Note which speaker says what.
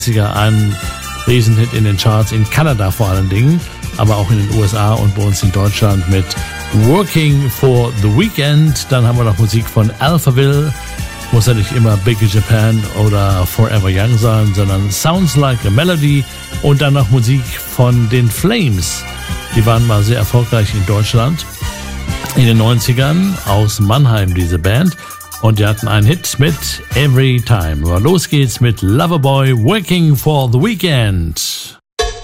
Speaker 1: ein Riesenhit in den Charts, in Kanada vor allen Dingen, aber auch in den USA und bei uns in Deutschland mit Working for the Weekend. Dann haben wir noch Musik von Alphaville. Muss ja nicht immer Big in Japan oder Forever Young sein, sondern Sounds Like a Melody. Und dann noch Musik von den Flames. Die waren mal sehr erfolgreich in Deutschland in den 90ern, aus Mannheim, diese Band. Und die hatten einen Hit mit Every Time. Aber los geht's mit Loverboy, Working for the Weekend.